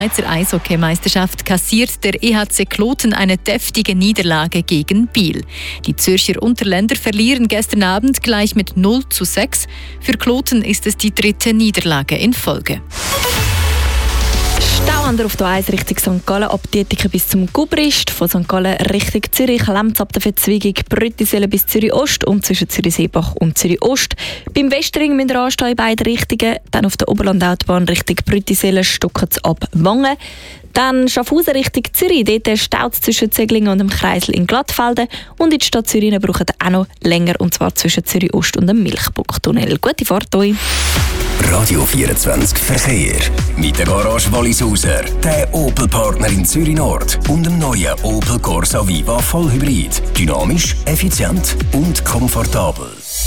Schweizer Eishockeymeisterschaft kassiert der EHC Kloten eine deftige Niederlage gegen Biel. Die Zürcher Unterländer verlieren gestern Abend gleich mit 0:6. Für Kloten ist es die 3. Niederlage in Folge. Stauander auf der 1 Richtung St. Gallen, ab Dietiken bis zum Gubrist, von St. Gallen Richtung Zürich, Lemz ab der Verzweigung Brüttisellen bis Zürich Ost und zwischen Zürich-Seebach und Zürich Ost. Beim Westring müssen wir anstehen in beide Richtungen, dann auf der Oberlandautobahn Richtung Brüttisellen stocken es ab Wangen. Dann Schaffhausen Richtung Zürich, dort staut es zwischen Zeglingen und dem Kreisel in Glattfelden. Und in die Stadt Zürich brauchen auch noch länger, und zwar zwischen Zürich Ost und dem Milchbucktunnel. Gute Fahrt euch! Radio 24 Verkehr. Mit der Garage Wallisauser, der Opel-Partner in Zürich Nord und dem neuen Opel Corsa Viva Vollhybrid. Dynamisch, effizient und komfortabel.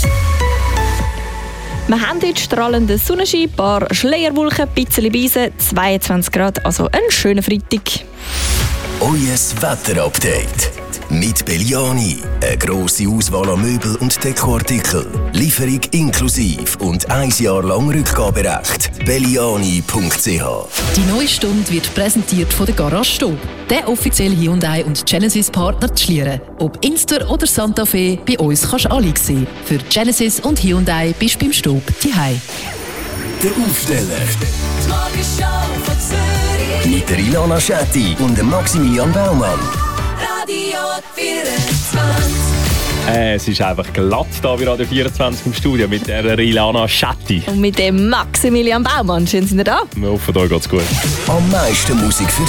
Wir haben heute strahlenden Sonnenschein, ein paar Schleierwolken, ein bisschen Beise, 22 Grad, also ein schöner Freitag. Euer Wetterupdate. Mit Belliani. Eine grosse Auswahl an Möbel und Dekoartikeln. Lieferung inklusiv und 1 Jahr lang Rückgaberecht. Belliani.ch. Die neue Stunde wird präsentiert von der Garage Stob, der offizielle Hyundai und Genesis Partner zu Schlieren. Ob Inster oder Santa Fe, bei uns kannst du alle sehen. Für Genesis und Hyundai bist du beim Stob daheim. Der Aufsteller. Die Morgenshow von Zürich. Mit der Ilana Schetti und dem Maximilian Baumann. Radio 24. Es ist einfach glatt hier bei Radio 24 im Studio mit der Ilana Schetti. Und mit dem Maximilian Baumann. Schön, sind ihr da. Wir hoffen, euch geht's gut. Am meisten Musik für